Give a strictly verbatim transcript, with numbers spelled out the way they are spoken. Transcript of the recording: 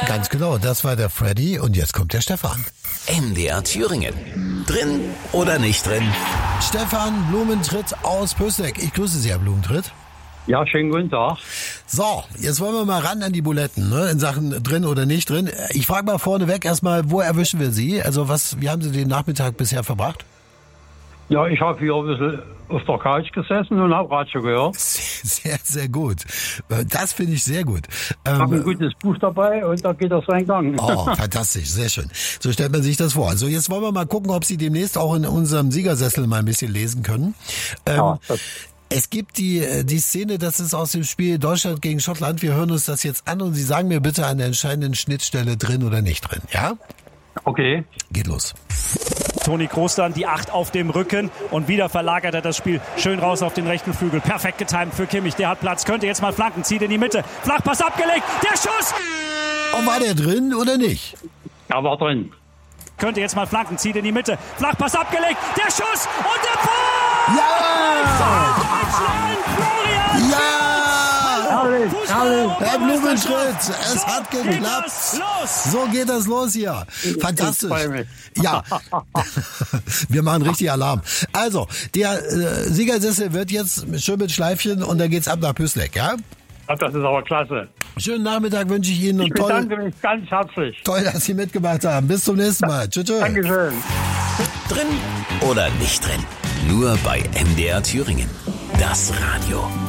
Ganz genau, das war der Freddy und jetzt kommt der Stefan. M D R Thüringen. Drin oder nicht drin? Stefan Blumentritt aus Pößneck. Ich grüße Sie, Herr Blumentritt. Ja, schönen guten Tag. So, jetzt wollen wir mal ran an die Buletten, ne? In Sachen drin oder nicht drin. Ich frage mal vorneweg erstmal, wo erwischen wir Sie? Also was, wie haben Sie den Nachmittag bisher verbracht? Ja, ich habe hier ein bisschen auf der Couch gesessen und habe Radio gehört. Sehr, sehr gut. Das finde ich sehr gut. Ich habe ein gutes Buch dabei und da geht das seinen Gang. Oh, fantastisch, sehr schön. So stellt man sich das vor. Also jetzt wollen wir mal gucken, ob Sie demnächst auch in unserem Siegersessel mal ein bisschen lesen können. Ähm, Ja, das Es gibt die, die Szene, das ist aus dem Spiel Deutschland gegen Schottland. Wir hören uns das jetzt an und Sie sagen mir bitte an der entscheidenden Schnittstelle drin oder nicht drin, ja? okay. Geht los. Toni Kroos dann die Acht auf dem Rücken und wieder verlagert er das Spiel schön raus auf den rechten Flügel. Perfekt getimt für Kimmich, der hat Platz, könnte jetzt mal flanken, zieht in die Mitte. Flachpass abgelegt, der Schuss! Oh, war der drin oder nicht? Er war drin. Könnte jetzt mal flanken, zieht in die Mitte. Flachpass abgelegt, der Schuss und der Tor! Ja! Deutschland, Florian! Ja! Herrlich, herrlich. Herr Blumentritt, es hat Geht geklappt. das los! So geht das los hier. Fantastisch. Ich freu mich. Ja, wir machen richtig Alarm. Also, der äh, Siegersessel wird jetzt schön mit Schleifchen und dann geht's ab nach Pößneck, ja? Das ist aber klasse. Schönen Nachmittag wünsche ich Ihnen Ich und toll, bedanke mich ganz herzlich. toll, dass Sie mitgemacht haben. Bis zum nächsten Mal. Tschüss. tschüss. Dankeschön. Drin oder nicht drin? Nur bei M D R Thüringen. Das Radio.